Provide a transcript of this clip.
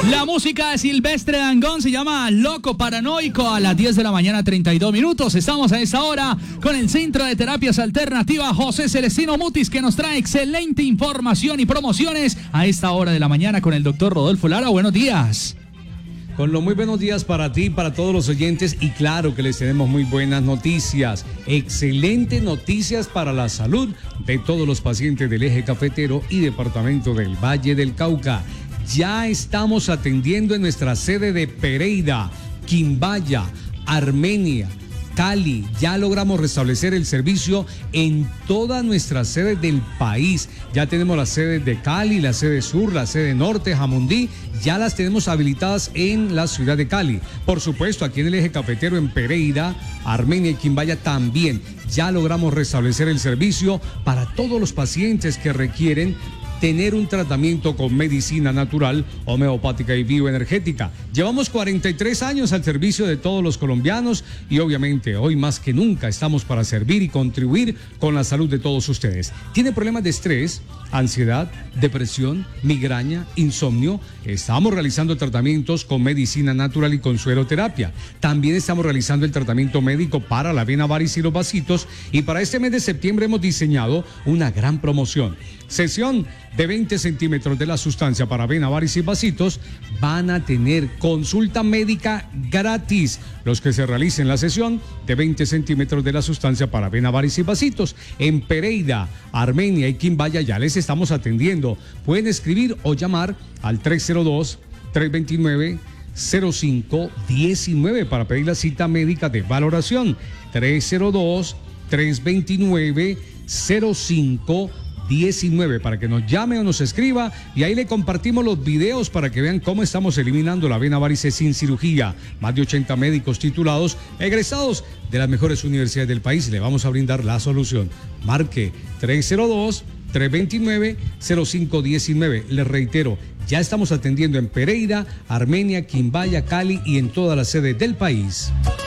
La música de Silvestre Dangond se llama Loco Paranoico a las 10 de la mañana, 32 minutos. Estamos a esta hora con el Centro de Terapias Alternativas José Celestino Mutis, que nos trae excelente información y promociones a esta hora de la mañana con el doctor Rodolfo Lara. Buenos días. Con los muy buenos días para ti, para todos los oyentes, y claro que les tenemos muy buenas noticias, excelentes noticias para la salud de todos los pacientes del eje cafetero y departamento del Valle del Cauca. Ya estamos atendiendo en nuestra sede de Pereira, Quimbaya, Armenia, Cali. Ya logramos restablecer el servicio en todas nuestras sedes del país. Ya tenemos las sedes de Cali, la sede sur, la sede norte, Jamundí. Ya las tenemos habilitadas en la ciudad de Cali. Por supuesto, aquí en el eje cafetero, en Pereira, Armenia y Quimbaya también. Ya logramos restablecer el servicio para todos los pacientes que requieren tener un tratamiento con medicina natural, homeopática y bioenergética. Llevamos 43 años al servicio de todos los colombianos y obviamente hoy más que nunca estamos para servir y contribuir con la salud de todos ustedes. ¿Tiene problemas de estrés, ansiedad, depresión, migraña, insomnio? Estamos realizando tratamientos con medicina natural y con sueroterapia. También estamos realizando el tratamiento médico para la vena varice y los vasitos, y para este mes de septiembre hemos diseñado una gran promoción. Sesión de 20 centímetros de la sustancia para vena, varice y vasitos. Van a tener consulta médica gratis los que se realicen la sesión de 20 centímetros de la sustancia para vena, varice y vasitos. En Pereira, Armenia y Quimbaya ya les estamos atendiendo. Pueden escribir o llamar al 302-329-0519 para pedir la cita médica de valoración. 302-329-0519 para que nos llame o nos escriba, y ahí le compartimos los videos para que vean cómo estamos eliminando la vena varice sin cirugía. Más de 80 médicos titulados, egresados de las mejores universidades del país, y le vamos a brindar la solución. Marque 302-329-0519. Les reitero, ya estamos atendiendo en Pereira, Armenia, Quimbaya, Cali y en todas las sedes del país.